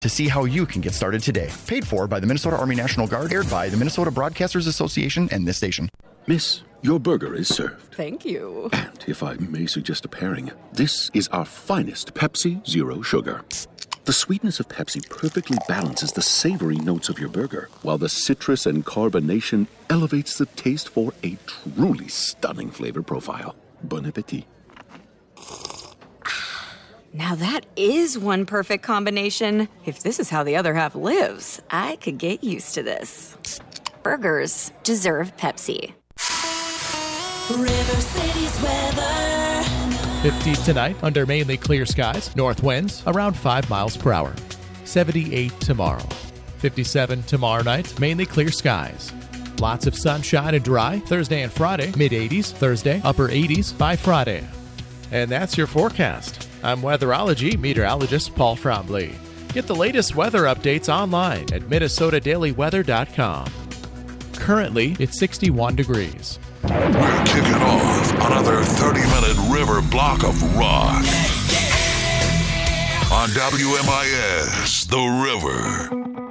to see how you can get started today. Paid for by the Minnesota Army National Guard, aired by the Minnesota Broadcasters Association and this station. Miss, your burger is served. Thank you. And if I may suggest a pairing, this is our finest Pepsi Zero Sugar. The sweetness of Pepsi perfectly balances the savory notes of your burger, while the citrus and carbonation elevates the taste for a truly stunning flavor profile. Bon appetit. Now that is one perfect combination. If this is how the other half lives, I could get used to this. Burgers deserve Pepsi. River City's weather. 50 tonight under mainly clear skies. North winds around 5 miles per hour. 78 tomorrow. 57 tomorrow night, mainly clear skies. Lots of sunshine and dry Thursday and Friday. Mid-80s Thursday, upper 80s by Friday. And that's your forecast. I'm weatherology meteorologist Paul Frombley. Get the latest weather updates online at minnesotadailyweather.com. Currently, it's 61 degrees. We're kicking off another 30-minute river block of rock. On WMIS, The River.